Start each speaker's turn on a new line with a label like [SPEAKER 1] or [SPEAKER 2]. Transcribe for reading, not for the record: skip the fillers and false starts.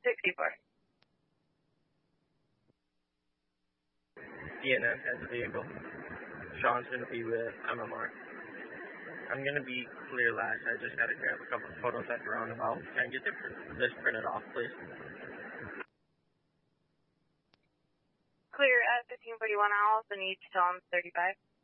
[SPEAKER 1] 64.
[SPEAKER 2] DNM has a vehicle. Sean's going to be with MMR. I'm going to be clear last. I just got to grab a couple of photos at the roundabout. Can I get this printed off, please?
[SPEAKER 1] Clear at 1541. I also need to tell him 35.